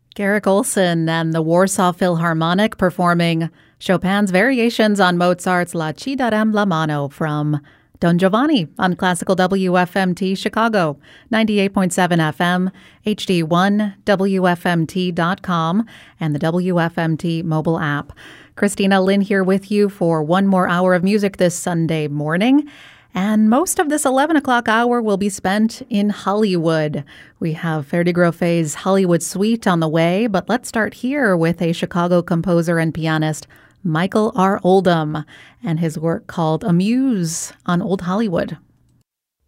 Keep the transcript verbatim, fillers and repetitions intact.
Garrick Olson and the Warsaw Philharmonic performing Chopin's variations on Mozart's La Ci darem la mano from Don Giovanni on Classical W F M T Chicago, ninety-eight point seven F M, H D one, W F M T dot com, and the W F M T mobile app. Christina Lynn here with you for one more hour of music this Sunday morning. And most of this eleven o'clock hour will be spent in Hollywood. We have Ferdi Grofet's Hollywood Suite on the way, but let's start here with a Chicago composer and pianist, Michael R. Oldham, and his work called Amuse on Old Hollywood.